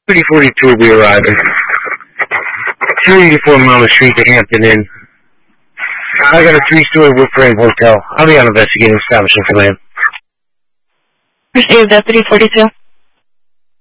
3042 will be arriving. 284 Mama Street to Hampton Inn. I got a 3-story wood frame hotel. I'll be on investigating establishment command. Received at 342.